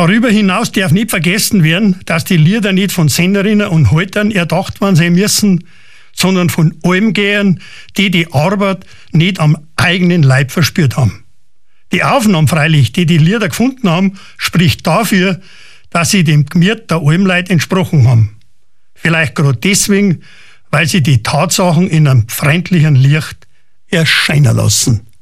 Darüber hinaus darf nicht vergessen werden, dass die Lieder nicht von Sängerinnen und Haltern erdacht worden sein müssen, sondern von Almgehern, die die Arbeit nicht am eigenen Leib verspürt haben. Die Aufnahmen freilich, die die Lieder gefunden haben, spricht dafür, dass sie dem Gemüt der Almleute entsprochen haben. Vielleicht gerade deswegen, weil sie die Tatsachen in einem freundlichen Licht erscheinen lassen.